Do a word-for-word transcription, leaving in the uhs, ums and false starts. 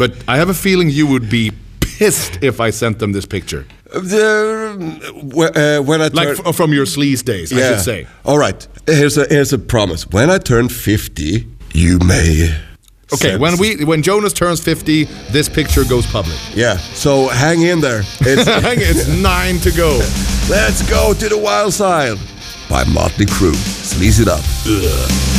but I have a feeling you would be pissed if I sent them this picture. Uh, uh, when I like turn, f- from your sleaze days, yeah. I should say. All right. Here's a here's a promise. When I turn fifty, you may. Okay, when we when Jonas turns fifty, this picture goes public. Yeah. So hang in there. It's, it's nine to go. Let's go to the wild side by Motley Crue. Sleaze it up. Ugh.